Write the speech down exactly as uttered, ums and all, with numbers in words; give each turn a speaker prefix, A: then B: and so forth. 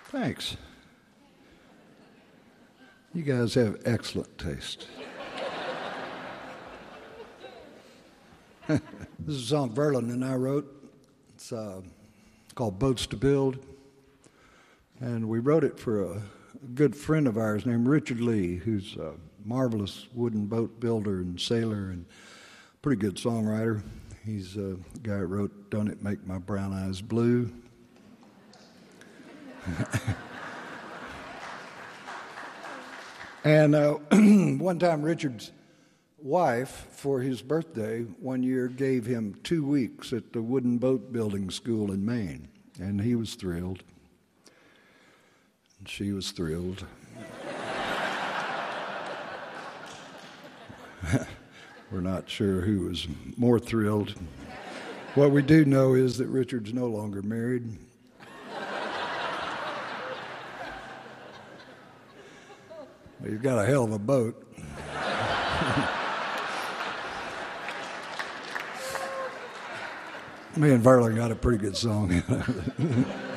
A: Thanks. You guys have excellent taste. This is a song Verlin and I wrote. It's uh, called Boats to Build. And we wrote it for a, a good friend of ours named Richard Lee, who's a marvelous wooden boat builder and sailor and pretty good songwriter. He's uh, the guy who wrote Don't It Make My Brown Eyes Blue. And uh, one time Richard's wife, for his birthday, one year gave him two weeks at the wooden boat building school in Maine. And he was thrilled. And she was thrilled. We're not sure who was more thrilled. What we do know is that Richard's no longer married. Well, you've got a hell of a boat. Me and Verlin got a pretty good song.